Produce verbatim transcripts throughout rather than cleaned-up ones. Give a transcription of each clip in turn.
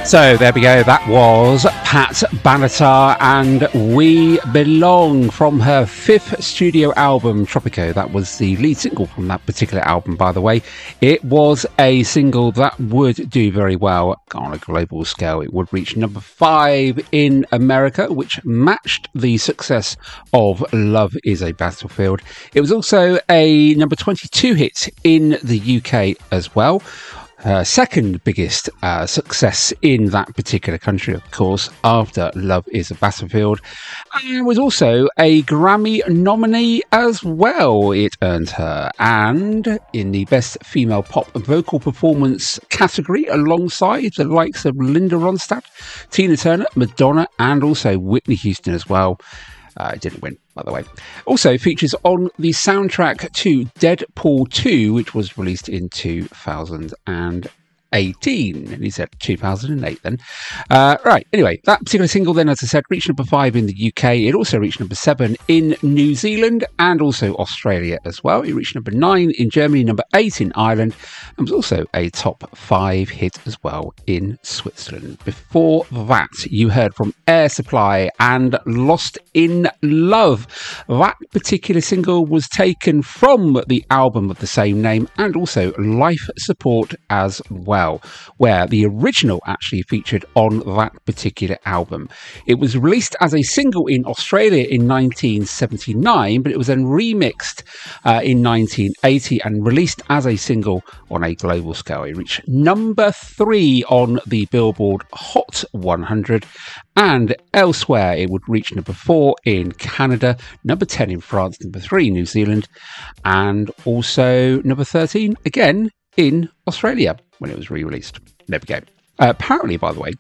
So there we go, that was Pat Benatar and We Belong from her fifth studio album, Tropico. That was the lead single from that particular album, by the way. It was a single that would do very well on a global scale. It would reach number five in America, which matched the success of Love is a Battlefield. It was also a number twenty-two hit in the U K as well. Her second biggest uh, success in that particular country, of course, after Love is a Battlefield. And was also a Grammy nominee as well, it earned her. And in the Best Female Pop Vocal Performance category, alongside the likes of Linda Ronstadt, Tina Turner, Madonna, and also Whitney Houston as well. Uh, it didn't win, by the way. Also features on the soundtrack to Deadpool two, which was released in two thousand eighteen. And he said two thousand eight then. Uh, right, anyway, that particular single then, as I said, reached number five in the U K. It also reached number seven in New Zealand and also Australia as well. It reached number nine in Germany, number eight in Ireland, and was also a top five hit as well in Switzerland. Before that, you heard from Air Supply and Lost in Love. That particular single was taken from the album of the same name and also Life Support as well, where the original actually featured on that particular album. It was released as a single in Australia in nineteen seventy-nine, but it was then remixed uh, in nineteen eighty and released as a single on a global scale. It reached number three on the Billboard Hot one hundred, and elsewhere it would reach number four in Canada, number ten in France, number three in New Zealand, and also number thirteen again in Australia when it was re-released. There we go. Uh, apparently, by the way,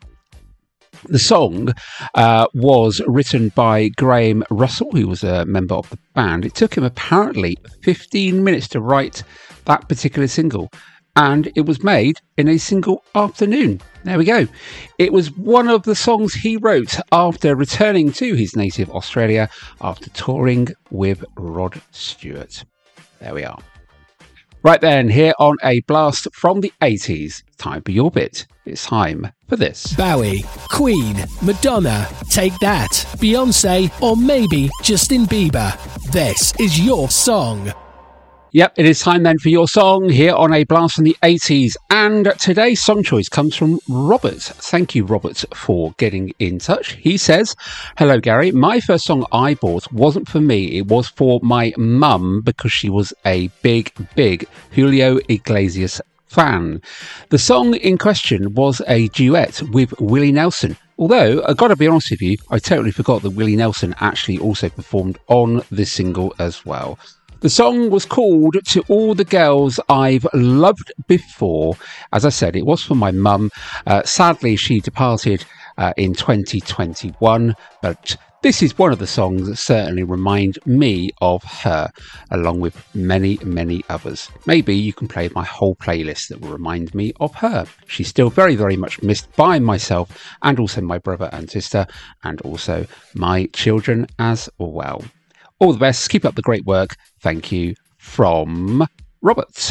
the song uh, was written by Graham Russell, who was a member of the band. It took him apparently fifteen minutes to write that particular single, and it was made in a single afternoon. There we go. It was one of the songs he wrote after returning to his native Australia after touring with Rod Stewart. There we are. Right then, here on a blast from the eighties, time for your bit. It's time for this. Bowie, Queen, Madonna, Take That, Beyonce, or maybe Justin Bieber. This is your song. Yep, it is time then for your song here on a blast from the eighties. And today's song choice comes from Robert. Thank you, Robert, for getting in touch. He says, hello, Gary. My first song I bought wasn't for me. It was for my mum because she was a big, big Julio Iglesias fan. The song in question was a duet with Willie Nelson. Although, I've got to be honest with you, I totally forgot that Willie Nelson actually also performed on this single as well. The song was called To All the Girls I've Loved Before. As I said, it was for my mum. Uh, sadly, she departed uh, in twenty twenty-one, but this is one of the songs that certainly remind me of her, along with many, many others. Maybe you can play my whole playlist that will remind me of her. She's still very, very much missed by myself and also my brother and sister and also my children as well. All the best. Keep up the great work. Thank you, from Robert.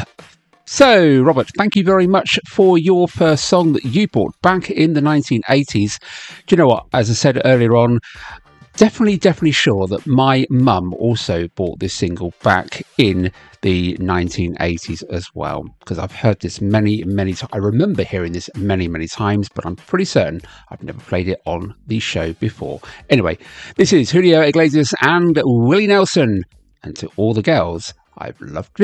So, Robert, thank you very much for your first song that you bought back in the nineteen eighties. Do you know what? As I said earlier on, definitely, definitely sure that my mum also bought this single back in the nineteen eighties as well, because I've heard this many, many times. I remember hearing this many, many times, but I'm pretty certain I've never played it on the show before. Anyway, this is Julio Iglesias and Willie Nelson, and To All the Girls I've Loved Before.